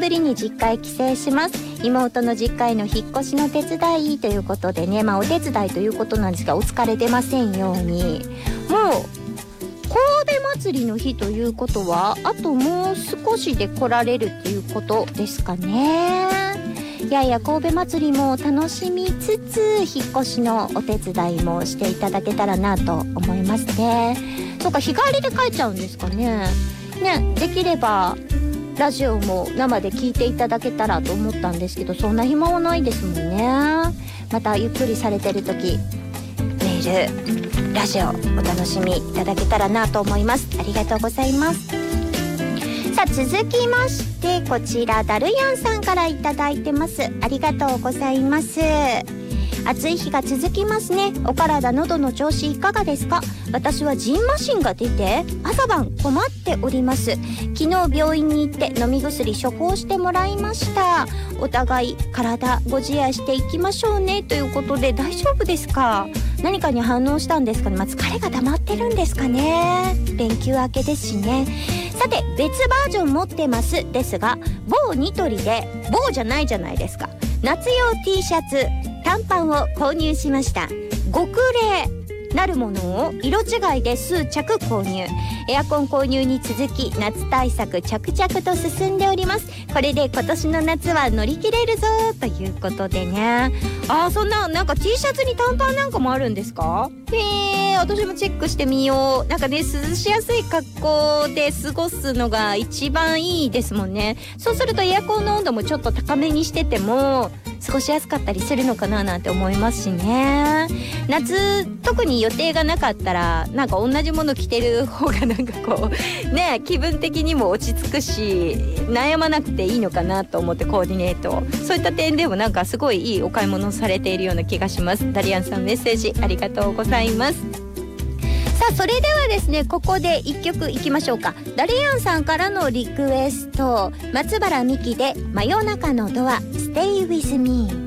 ぶりに実家へ帰省します。妹の実家への引っ越しの手伝いということでね、お手伝いということなんですが、お疲れ出ませんように。もう神戸祭りの日ということはあともう少しで来られるっていうことですかね。いやいや、神戸祭りも楽しみつつ引っ越しのお手伝いもしていただけたらなと思いますね。そうか、日帰りで帰っちゃうんですかね。できればラジオも生で聞いていただけたらと思ったんですけど、そんな暇はないですもんね。またゆっくりされてる時、メールラジオお楽しみいただけたらなと思います。ありがとうございます。さあ、続きましてこちらダルヤンさんからいただいてます。ありがとうございます。暑い日が続きますね。お体喉の調子いかがですか？私はジンマシンが出て朝晩困っております。昨日病院に行って飲み薬処方してもらいました。お互い体ご自愛していきましょうねということで、大丈夫ですか？何かに反応したんですかね。疲れが溜まってるんですかね。連休明けですしね。さて、別バージョン持ってますですが、某ニトリで某じゃないじゃないですか、夏用 T シャツ短パンを購入しました。極冷なるものを色違いで数着購入。エアコン購入に続き夏対策着々と進んでおります。これで今年の夏は乗り切れるぞということでね。そんな、なんか T シャツに短パンなんかもあるんですか？私もチェックしてみよう。なんかね、涼しやすい格好で過ごすのが一番いいですもんね。そうするとエアコンの温度もちょっと高めにしてても過ごしやすかったりするのかななんて思いますしね。夏特に予定がなかったらなんか同じもの着てる方がなんかこうね、気分的にも落ち着くし悩まなくていいのかなと思って、コーディネート、そういった点でもなんかすごいいいお買い物をされているような気がします。ダリアンさん、メッセージありがとうございます。さあ、それではですね、ここで一曲いきましょうか。ダリアンさんからのリクエスト、松原美希で真夜中のドア Stay with me。